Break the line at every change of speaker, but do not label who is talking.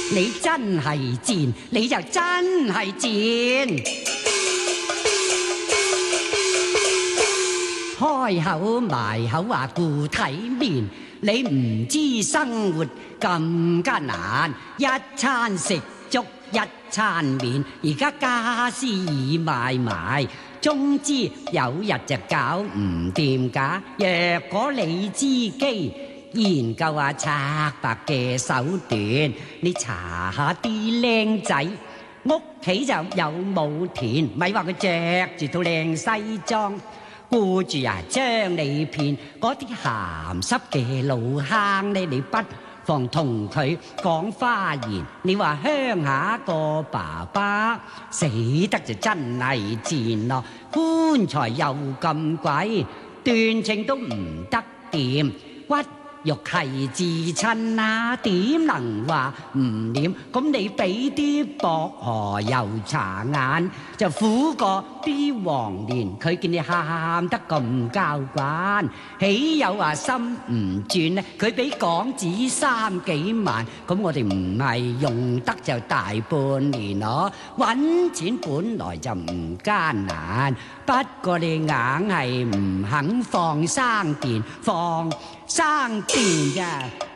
你真係賤，你就真係賤。開口埋口話顧體面，你唔知生活咁艱難，一餐食粥一餐麵，而家家私已買埋，終之有日就搞唔掂㗎。若果你知機研究下拆白嘅手段，你查下啲靚仔屋企就有冇田，咪話佢着住套靚西裝，顧住將你騙。嗰啲鹹濕嘅老坑呢，你不妨同佢講花言。你話鄉下個爸爸死得就真係賤咯，棺材又咁貴，斷情都唔得掂，屈肉係至親啊，點能話唔掂？咁你俾啲薄荷油搽眼，就苦過啲黃連。佢見你喊得咁交關，豈有話心唔轉呢？佢俾港紙3幾萬，咁我哋唔係用得就大半年咯。揾錢本來就唔艱難，不過你硬係唔肯放生電，放生電㗎。